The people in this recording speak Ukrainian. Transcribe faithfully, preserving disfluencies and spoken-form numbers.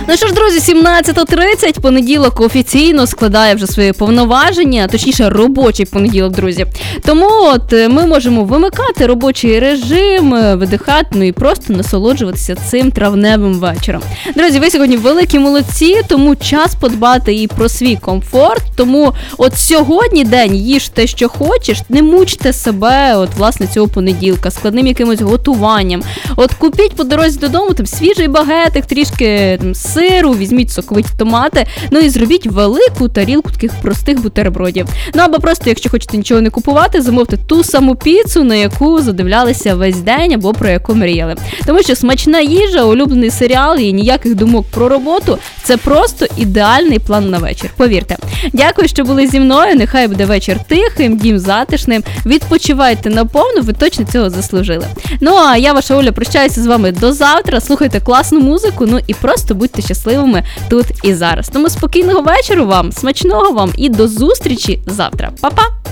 Ну що ж, друзі, сімнадцята тридцять, понеділок офіційно складає вже свої повноваження, точніше робочий понеділок, друзі. Тому от ми можемо вимикати робочий режим, видихати, ну і просто насолоджуватися цим травневим вечором. Друзі, ви сьогодні великі молодці, тому час подбати і про свій комфорт. Тому от сьогодні день їж те, що хочеш, не мучте себе от власне цього понеділка складним якимось готуванням. От купіть по дорозі додому там свіжий багетик, трішки там сиру, візьміть соковиті томати, ну і зробіть велику тарілку таких простих бутербродів. Ну або просто, якщо хочете нічого не купувати, замовте ту саму піцу, на яку задивлялися весь день або про яку мріяли. Тому що смачна їжа, улюблений серіал і ніяких думок про роботу – це просто ідеальний план на вечір, повірте. Дякую, що були зі мною, нехай буде вечір тихим, дім затишним, відпочивайте наповну, ви точно цього заслужили. Ну а я, ваша Оля, прощаюся з вами до завтра, слухайте класну музику, ну і просто будьте щасливими тут і зараз. Тому спокійного вечора вам, смачного вам і до зустрічі завтра. Па-па!